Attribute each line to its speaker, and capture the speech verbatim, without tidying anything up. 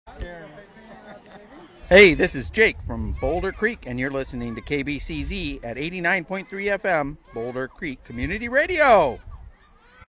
Speaker 1: Hey, this is Jake from Boulder Creek, and you're listening to K B C Z at eighty-nine point three F M, Boulder Creek Community Radio.